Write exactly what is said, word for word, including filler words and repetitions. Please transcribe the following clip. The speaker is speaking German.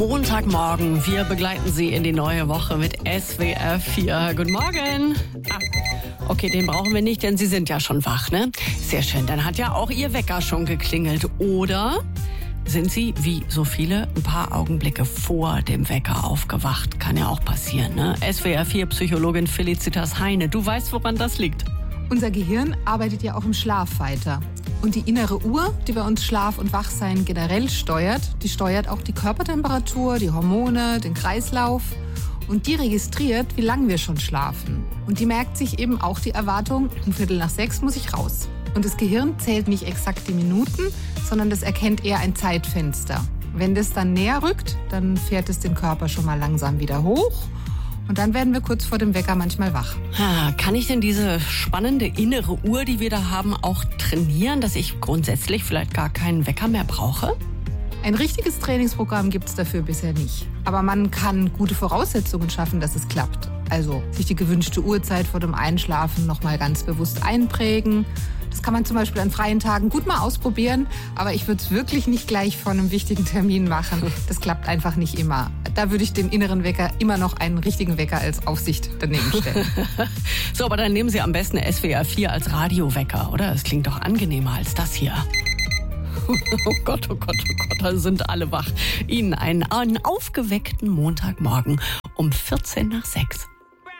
Montagmorgen, wir begleiten Sie in die neue Woche mit S W R vier. Guten Morgen. Ah, okay, den brauchen wir nicht, denn Sie sind ja schon wach, ne? Sehr schön, dann hat ja auch Ihr Wecker schon geklingelt. Oder sind Sie, wie so viele, ein paar Augenblicke vor dem Wecker aufgewacht? Kann ja auch passieren, ne? S W R vier Psychologin Felicitas Heine, du weißt, woran das liegt. Unser Gehirn arbeitet ja auch im Schlaf weiter. Und die innere Uhr, die bei uns Schlaf und Wachsein generell steuert, die steuert auch die Körpertemperatur, die Hormone, den Kreislauf. Und die registriert, wie lange wir schon schlafen. Und die merkt sich eben auch die Erwartung, um Viertel nach sechs muss ich raus. Und das Gehirn zählt nicht exakt die Minuten, sondern das erkennt eher ein Zeitfenster. Wenn das dann näher rückt, dann fährt es den Körper schon mal langsam wieder hoch. Und dann werden wir kurz vor dem Wecker manchmal wach. Ha, kann ich denn diese spannende innere Uhr, die wir da haben, auch trainieren, dass ich grundsätzlich vielleicht gar keinen Wecker mehr brauche? Ein richtiges Trainingsprogramm gibt es dafür bisher nicht. Aber man kann gute Voraussetzungen schaffen, dass es klappt. Also sich die gewünschte Uhrzeit vor dem Einschlafen noch mal ganz bewusst einprägen. Das kann man zum Beispiel an freien Tagen gut mal ausprobieren. Aber ich würde es wirklich nicht gleich vor einem wichtigen Termin machen. Das klappt einfach nicht immer. Da würde ich den inneren Wecker immer noch einen richtigen Wecker als Aufsicht daneben stellen. So, aber dann nehmen Sie am besten S W R vier als Radiowecker, oder? Das klingt doch angenehmer als das hier. Oh Gott, oh Gott, oh Gott, da sind alle wach. Ihnen einen, einen aufgeweckten Montagmorgen um vierzehn nach sechs.